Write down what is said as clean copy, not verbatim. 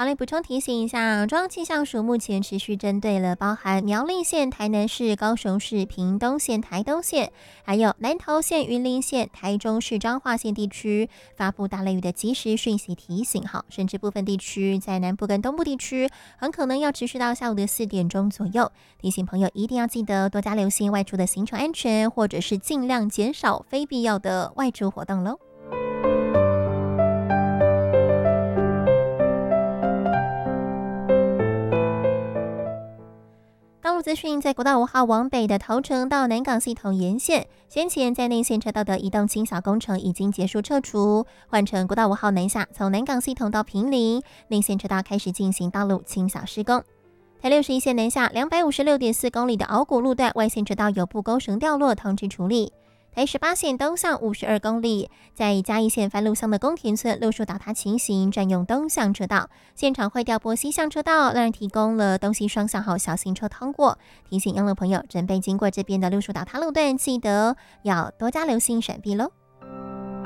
好嘞，补充提醒一下，中央气象署目前持续针对了包含苗栗县、台南市、高雄市、屏东县、台东县，还有南投县、云林县、台中市、彰化县地区发布大雷雨的即时讯息提醒，甚至部分地区在南部跟东部地区很可能要持续到下午的4点钟左右。提醒朋友一定要记得多加留心外出的行程安全，或者是尽量减少非必要的外出活动喽。道路资讯，在国道5号往北的头城到南港系统沿线，先前在内线车道的移动清扫工程已经结束撤除，换成国道5号南下，从南港系统到坪林，内线车道开始进行道路清扫施工。台61线南下256.4公里的鳌谷路段外线车道有部钩绳掉落，通知处理。台18线东向52公里，在嘉义县番路乡的宫田村路树倒塌情形，占用东向车道，现场会调拨西向车道，让人提供了东西双向后小型车通过。提醒用路朋友准备经过这边的路树倒塌路段，记得要多加留心闪避喽。